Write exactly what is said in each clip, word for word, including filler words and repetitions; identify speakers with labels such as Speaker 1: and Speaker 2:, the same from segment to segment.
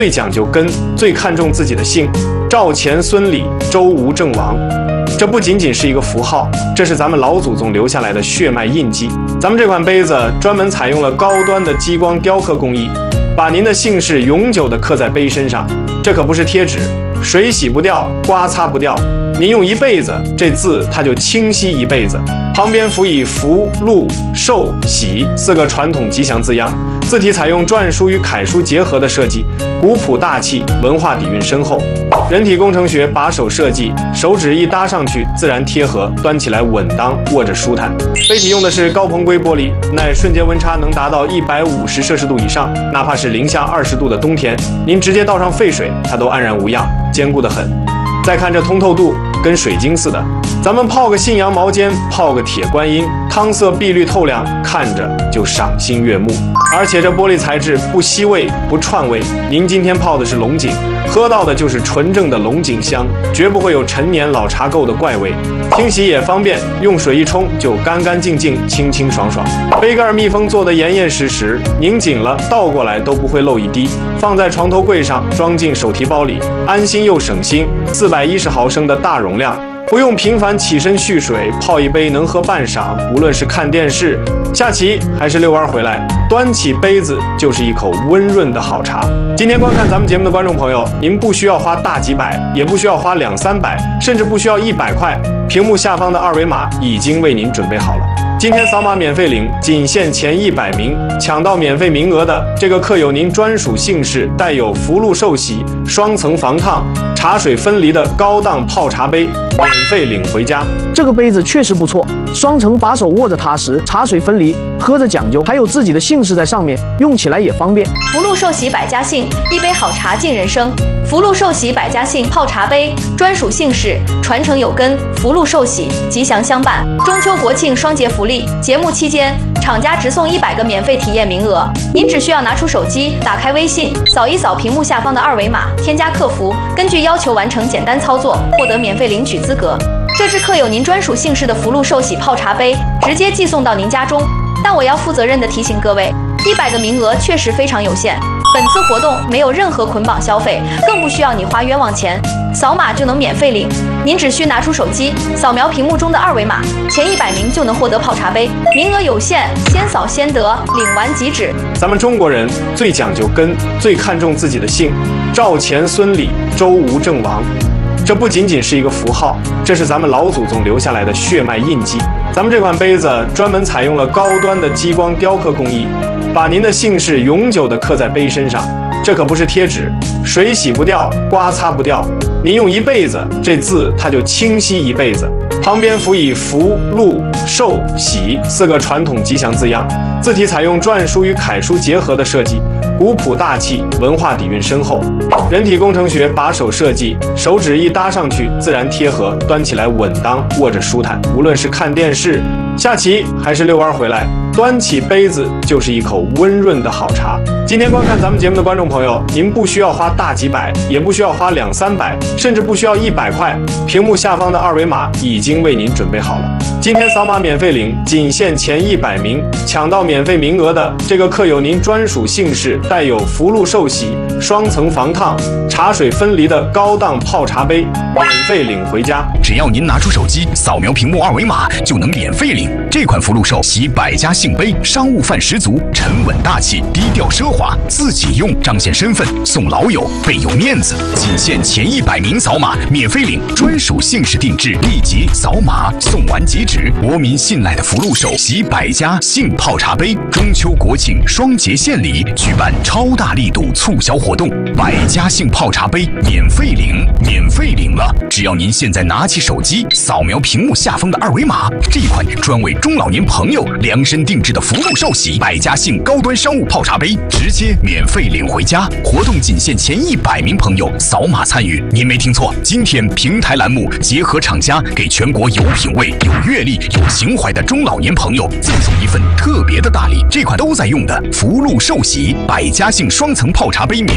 Speaker 1: 最讲究根，最看重自己的姓，赵钱孙李周吴郑王。这不仅仅是一个符号，这是咱们老祖宗留下来的血脉印记。咱们这款杯子专门采用了高端的激光雕刻工艺，把您的姓氏永久地刻在杯身上。这可不是贴纸，水洗不掉，刮擦不掉，您用一辈子，这字它就清晰一辈子。旁边辅以福、禄、寿、喜四个传统吉祥字样，字体采用篆书与楷书结合的设计，古朴大气，文化底蕴深厚。人体工程学把手设计，手指一搭上去自然贴合，端起来稳当，握着舒坦。杯体用的是高硼硅玻璃，耐瞬间温差能达到一百五十摄氏度以上，哪怕是零下二十度的冬天，您直接倒上沸水，它都安然无恙，坚固得很。再看这通透度，跟水晶似的。咱们泡个信阳毛尖，泡个铁观音，汤色碧绿透亮，看着就赏心悦目。而且这玻璃材质不吸味不串味，您今天泡的是龙井，喝到的就是纯正的龙井香，绝不会有陈年老茶垢的怪味。清洗也方便，用水一冲就干干净净，清清爽爽。杯盖密封做得严严实实，拧紧了倒过来都不会漏一滴。放在床头柜上，装进手提包里，安心又省心。四百一十毫升的大容量，不用频繁起身蓄水，泡一杯能喝半晌。无论是看电视、下棋还是遛弯回来，端起杯子就是一口温润的好茶。今天观看咱们节目的观众朋友，您不需要花大几百，也不需要花两三百，甚至不需要一百块，屏幕下方的二维码已经为您准备好了。今天扫码免费领，仅限前一百名，抢到免费名额的，这个刻有您专属姓氏、带有福禄寿喜、双层防烫、茶水分离的高档泡茶杯，免费领回家。
Speaker 2: 这个杯子确实不错，双层把手握着踏实，茶水分离，喝着讲究，还有自己的姓氏在上面，用起来也方便。
Speaker 3: 福禄寿喜百家姓，一杯好茶敬人生。福禄寿喜百家姓泡茶杯，专属姓氏，传承有根，福禄寿喜，吉祥相伴。中秋国庆双节福利，节目期间厂家直送一百个免费体验名额，您只需要拿出手机，打开微信，扫一扫屏幕下方的二维码，添加客服，根据要求完成简单操作，获得免费领取资格。这支刻有您专属姓氏的福禄寿喜泡茶杯，直接寄送到您家中。但我要负责任地提醒各位，一百个名额确实非常有限。本次活动没有任何捆绑消费，更不需要你花冤枉钱，扫码就能免费领。您只需拿出手机，扫描屏幕中的二维码，前一百名就能获得泡茶杯。名额有限，先扫先得，领完即止。
Speaker 1: 咱们中国人最讲究根，最看重自己的姓，赵钱孙李周吴郑王。这不仅仅是一个符号，这是咱们老祖宗留下来的血脉印记。咱们这款杯子专门采用了高端的激光雕刻工艺，把您的姓氏永久地刻在杯身上。这可不是贴纸，水洗不掉，刮擦不掉，您用一辈子，这字它就清晰一辈子。旁边辅以福、禄、寿、喜四个传统吉祥字样，字体采用篆书与楷书结合的设计，古朴大气，文化底蕴深厚。人体工程学把手设计，手指一搭上去自然贴合，端起来稳当，握着舒坦。无论是看电视、下棋还是遛弯回来，端起杯子就是一口温润的好茶。今天观看咱们节目的观众朋友，您不需要花大几百，也不需要花两三百，甚至不需要一百块，屏幕下方的二维码已经为您准备好了。今天扫码免费领，仅限前一百名，抢到免费名额的，这个刻有您专属姓氏、带有福禄寿喜、双层防烫、茶水分离的高档泡茶杯，免费领回家。
Speaker 4: 只要您拿出手机，扫描屏幕二维码，就能免费领这款福禄寿喜百家姓杯，商务范十足，沉稳大气，低调奢华，自己用彰显身份，送老友倍有面子。仅限前一百名扫码免费领，专属姓氏定制，立即扫码送完即止。国民信赖的福禄寿喜百家姓泡茶杯，中秋国庆双节献礼，举办超大力度促销活动，百家姓泡茶杯免费领，免费领了！只要您现在拿起手机，扫描屏幕下方的二维码，这款专为中老年朋友量身定制的福禄寿喜百家姓高端商务泡茶杯，直接免费领回家。活动仅限前一百名朋友扫码参与。您没听错，今天平台栏目结合厂家，给全国有品位、有阅历、有情怀的中老年朋友赠送一份特别的大礼，这款都在用的福禄寿喜百家姓双层泡茶杯免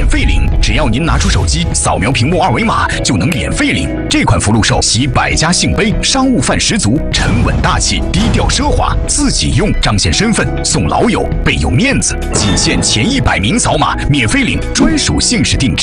Speaker 4: 免费领。只要您拿出手机扫描屏幕二维码，就能免费领。这款福禄寿喜百家姓杯，商务范十足，沉稳大气，低调奢华，自己用彰显身份，送老友倍有面子。仅限前一百名扫码免费领专属姓氏定制。